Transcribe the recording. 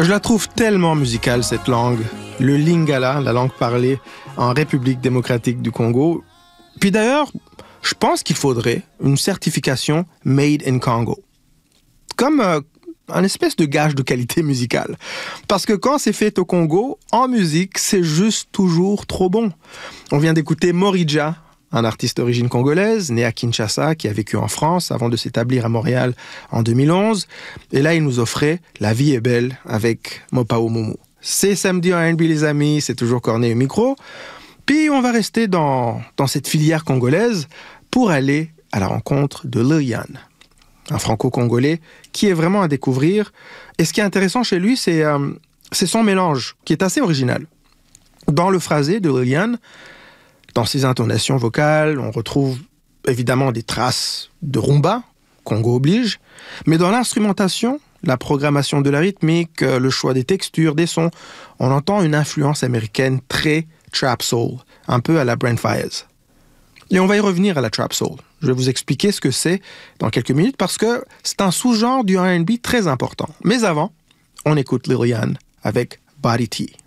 Je la trouve tellement musicale, cette langue. Le Lingala, la langue parlée en République démocratique du Congo. Puis d'ailleurs, je pense qu'il faudrait une certification Made in Congo. Comme un espèce de gage de qualité musicale. Parce que quand c'est fait au Congo, en musique, c'est juste toujours trop bon. On vient d'écouter Morija, un artiste d'origine congolaise, né à Kinshasa, qui a vécu en France avant de s'établir à Montréal en 2011. Et là, il nous offrait La vie est belle avec Mopao Moumou. C'est samedi en R&B, les amis, c'est toujours Corneille au micro. Puis on va rester dans cette filière congolaise pour aller à la rencontre de Lil Yan, un franco-congolais qui est vraiment à découvrir. Et ce qui est intéressant chez lui, c'est son mélange, qui est assez original. Dans le phrasé de Lil Yan, dans ses intonations vocales, on retrouve évidemment des traces de rumba, Congo oblige, mais dans l'instrumentation, la programmation de la rythmique, le choix des textures, des sons, on entend une influence américaine très trap soul, un peu à la Brent Faiyaz. Et on va y revenir à la trap soul. Je vais vous expliquer ce que c'est dans quelques minutes parce que c'est un sous-genre du R&B très important. Mais avant, on écoute Lil Yan avec Body T.